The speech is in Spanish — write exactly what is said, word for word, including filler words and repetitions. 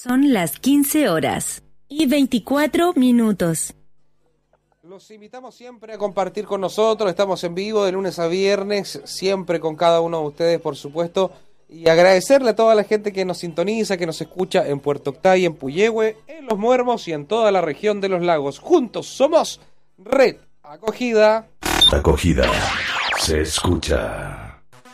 Son las quince horas y veinticuatro minutos. Los invitamos siempre a compartir con nosotros, estamos en vivo de lunes a viernes, siempre con cada uno de ustedes, por supuesto, y agradecerle a toda la gente que nos sintoniza, que nos escucha en Puerto Octay, en Puyehue, en Los Muermos y en toda la región de los lagos. Juntos somos Red Acogida. Acogida se escucha.